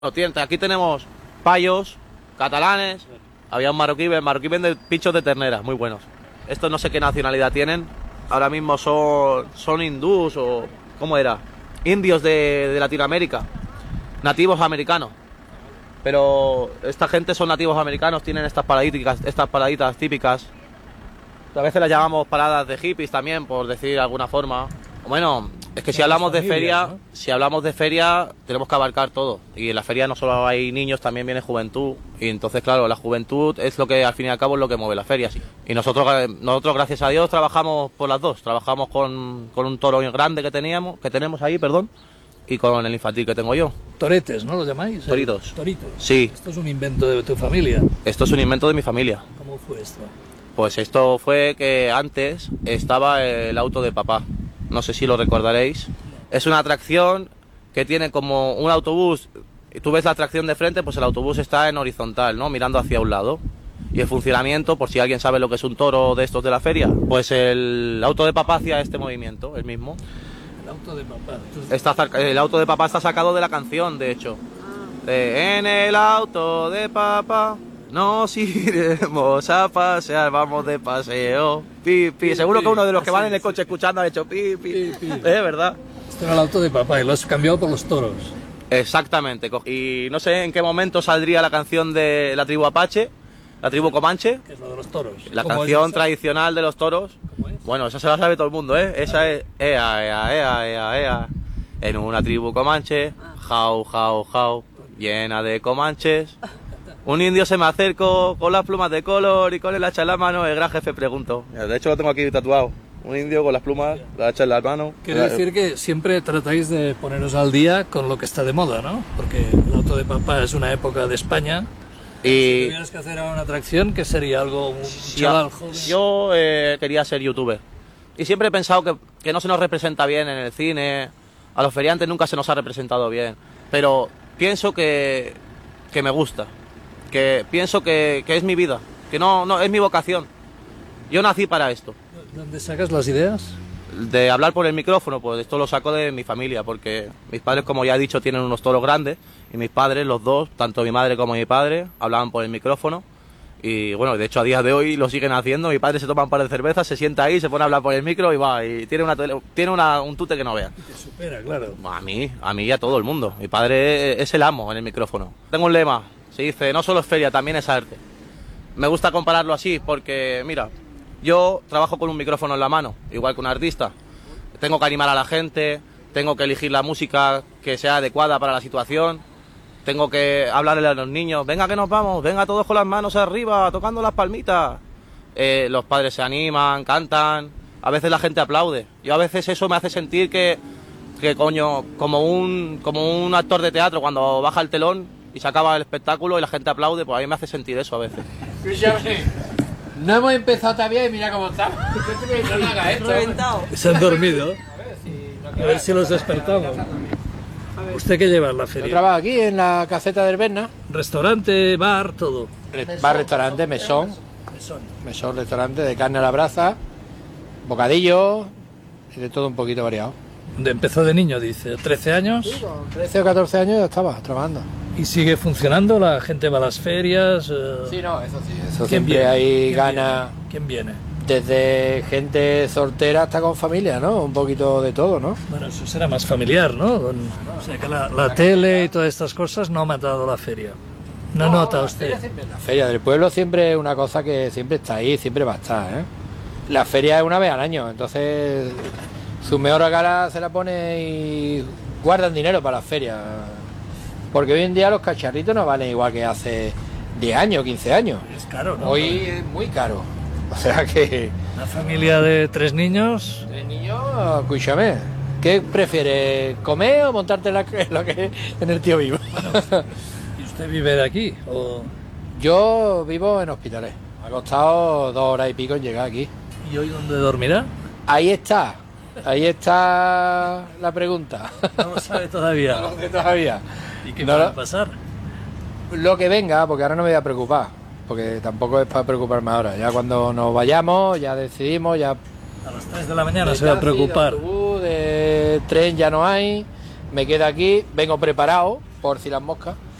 Aquí tenemos payos, catalanes, había un marroquí, el marroquí vende pinchos de ternera, muy buenos. Estos no sé qué nacionalidad tienen, ahora mismo son hindús o... ¿cómo era? Indios de Latinoamérica, nativos americanos. Pero esta gente son nativos americanos, tienen estas paraditas típicas. A veces las llamamos paradas de hippies también, por decir de alguna forma. Bueno, es que si hablamos de feria, ¿no? Si hablamos de feria, tenemos que abarcar todo. Y en la feria no solo hay niños, también viene juventud. Y entonces, claro, la juventud es lo que, al fin y al cabo, es lo que mueve la feria. Sí. Y nosotros, gracias a Dios, trabajamos por las dos. Trabajamos con un toro grande que tenemos ahí, perdón, y con el infantil que tengo yo. Toretes, ¿no lo llamáis? Toritos. Toritos. Sí. Esto es un invento de tu familia. Esto es un invento de mi familia. ¿Cómo fue esto? Pues esto fue que antes estaba el auto de papá. No sé si lo recordaréis. Es una atracción que tiene como un autobús. Tú ves la atracción de frente, pues el autobús está en horizontal, ¿no? Mirando hacia un lado. Y el funcionamiento, por si alguien sabe lo que es un toro de estos de la feria, pues el auto de papá hacía este movimiento, el mismo. El auto de papá. El auto de papá está sacado de la canción, de hecho. En el auto de papá nos iremos a pasear, vamos de paseo. Pi, pi. Seguro que uno de los que van en el coche escuchando ha hecho pi, pi. ¿Verdad? Este era el auto de papá y lo has cambiado por los toros. Exactamente. Y no sé en qué momento saldría la canción de la tribu Apache, la tribu Comanche. Que es lo de los toros. La canción tradicional de los toros. Bueno, esa se la sabe todo el mundo, ¿eh? Esa es ea, ea, ea, ea, ea. En una tribu Comanche, jau, jau, jau, llena de comanches. Un indio se me acercó con las plumas de color y con el hacha en la mano. El gran jefe preguntó. De hecho lo tengo aquí tatuado. Un indio con las plumas, la hacha en la mano. Quiere decir que siempre tratáis de poneros al día con lo que está de moda, ¿no? Porque el auto de papá es una época de España. Si tuvieras que hacer ahora una atracción, ¿qué sería? ¿Algo un chaval joven? Yo quería ser youtuber. Y siempre he pensado que no se nos representa bien en el cine. A los feriantes nunca se nos ha representado bien. Pero pienso que me gusta. Que pienso que es mi vida. Que no es mi vocación. Yo nací para esto. ¿Dónde sacas las ideas? De hablar por el micrófono, pues esto lo saco de mi familia, porque mis padres, como ya he dicho, tienen unos toros grandes, y mis padres, los dos, tanto mi madre como mi padre, hablaban por el micrófono, y bueno, de hecho a día de hoy lo siguen haciendo. Mi padre se toma un par de cervezas, se sienta ahí, se pone a hablar por el micro y va, y tiene un tute que no vea. Y te supera, claro. A mí y a todo el mundo. Mi padre es el amo en el micrófono. Tengo un lema, se dice, no solo es feria, también es arte. Me gusta compararlo así, porque mira, yo trabajo con un micrófono en la mano, igual que un artista. Tengo que animar a la gente, tengo que elegir la música que sea adecuada para la situación, tengo que hablarle a los niños, venga que nos vamos, venga todos con las manos arriba, tocando las palmitas. Los padres se animan, cantan, a veces la gente aplaude. Yo a veces eso me hace sentir que coño, como un actor de teatro cuando baja el telón y se acaba el espectáculo y la gente aplaude, pues a mí me hace sentir eso a veces. No hemos empezado todavía y mira cómo estamos. Se han dormido. A ver si los despertamos. ¿Usted qué lleva en la Yo feria? trabajo aquí en la caseta del Berna. Restaurante, bar, todo. Bar, restaurante, mesón. Mesón, restaurante de carne a la brasa, bocadillos y de todo un poquito variado. Empezó de niño, dice, 13 años. Sí, con 13 o 14 años ya estaba trabajando. ¿Y sigue funcionando? ¿La gente va a las ferias? Sí, no, eso sí. Eso ¿Quién siempre viene? hay ganas. ¿Quién viene? Desde gente soltera hasta con familia, ¿no? Un poquito de todo, ¿no? Bueno, eso será más familiar, ¿no? O sea, que la tele y todas estas cosas no ha matado la feria. ¿No nota usted? La feria del pueblo siempre es una cosa que siempre está ahí, siempre va a estar, ¿eh? La feria es una vez al año, entonces su mejor cara se la pone y guardan dinero para la feria. Porque hoy en día los cacharritos no valen igual que hace 10 años, 15 años. Es caro, ¿no? Hoy es muy caro. O sea que... Una familia de 3 niños. El niño, escúchame, ¿qué prefieres? ¿Comer o montarte en el tío vivo? ¿Y usted vive de aquí? ¿O... Yo vivo en Hospitalet. Me ha costado 2 horas y pico en llegar aquí. ¿Y hoy dónde dormirá? Ahí está la pregunta. No lo sabe todavía. No lo sé todavía. ¿Y qué No va a lo- pasar? Lo que venga, porque ahora no me voy a preocupar, porque tampoco es para preocuparme ahora. Ya cuando nos vayamos, ya decidimos, ya... A las 3 de la mañana se va a preocupar. De autobús, de tren ya no hay, me quedo aquí, vengo preparado, por si las moscas.